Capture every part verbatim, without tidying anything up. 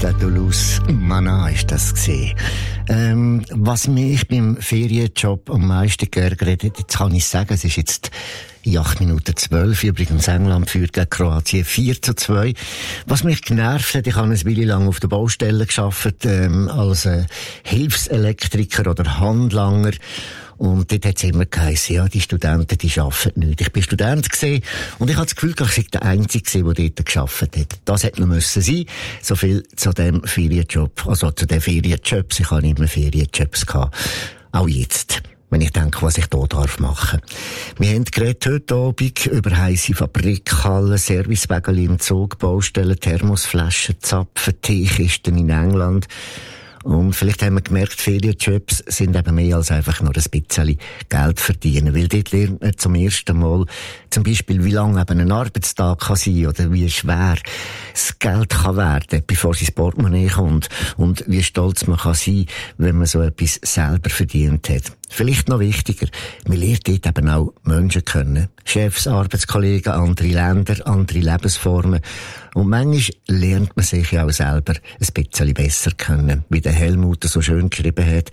à Toulouse. Mana ist das gesehen. Ähm, was mich beim Ferienjob am meisten geärgert hat, jetzt kann ich sagen, es ist jetzt in acht Minuten zwölf, übrigens England führt gegen Kroatien vier zu zwei. Was mich genervt hat, ich habe eine Weile lang auf der Baustelle gearbeitet, ähm, als äh, Hilfselektriker oder Handlanger. Und dort hat es immer geheißen, ja, die Studenten, die arbeiten nicht. Ich bin Student gewesen und ich hatte das Gefühl, ich sei der Einzige gewesen, der dort gearbeitet hat. Das hätte noch müssen sein. So viel zu dem Ferienjob, also zu den Ferienjobs. Ich habe nicht mehr Ferienjobs gehabt. Auch jetzt, wenn ich denke, was ich hier darf machen. Wir haben geredet heute Abend über heisse Fabrikhallen, Servicewägel im Zug, Baustellen, Thermosflaschen, Zapfen, Teekisten in England. Und vielleicht haben wir gemerkt, Ferienjobs sind eben mehr als einfach nur ein bisschen Geld verdienen. Weil dort lernt man zum ersten Mal zum Beispiel, wie lang eben ein Arbeitstag kann sein oder wie schwer das Geld kann werden, bevor es ins Portemonnaie kommt. Und wie stolz man kann sein, wenn man so etwas selber verdient hat. Vielleicht noch wichtiger, man lernt dort eben auch Menschen kennen. Chefs, Arbeitskollegen, andere Länder, andere Lebensformen. Und manchmal lernt man sich ja auch selber ein bisschen besser kennen. Wie der Helmut so schön geschrieben hat.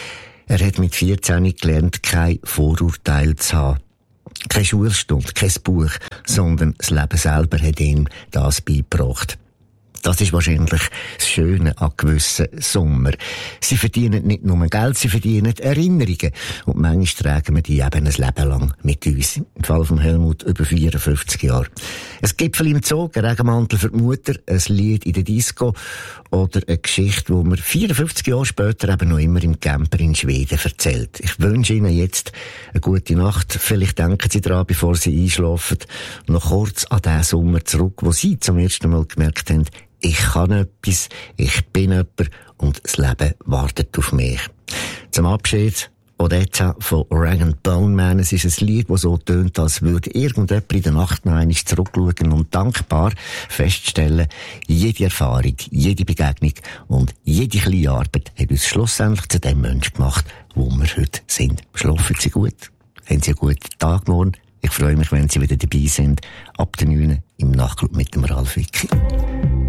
Er hat mit vierzehn gelernt, kein Vorurteil zu haben. Keine Schulstunde, kein Buch, sondern das Leben selber hat ihm das beigebracht. Das ist wahrscheinlich das Schöne an gewissen Sommer. Sie verdienen nicht nur Geld, sie verdienen Erinnerungen. Und manchmal tragen wir die eben ein Leben lang mit uns. Im Fall von Helmut über vierundfünfzig Jahre. Ein Gipfel im Zoo, ein Regenmantel für die Mutter, ein Lied in der Disco oder eine Geschichte, die mir vierundfünfzig Jahre später eben noch immer im Camper in Schweden erzählt. Ich wünsche Ihnen jetzt eine gute Nacht. Vielleicht denken Sie daran, bevor Sie einschlafen, noch kurz an den Sommer zurück, wo Sie zum ersten Mal gemerkt haben, ich kann etwas, ich bin jemand und das Leben wartet auf mich. Zum Abschied Odetta von Rag and Bone Man. Es ist ein Lied, das so tönt, als würde irgendjemand in der Nacht noch einmal zurückschauen und dankbar feststellen, jede Erfahrung, jede Begegnung und jede kleine Arbeit hat uns schlussendlich zu dem Menschen gemacht, wo wir heute sind. Schlafen Sie gut, haben Sie einen guten Tag morgen. Ich freue mich, wenn Sie wieder dabei sind, ab der neun im Nachtclub mit dem Ralf Wicki.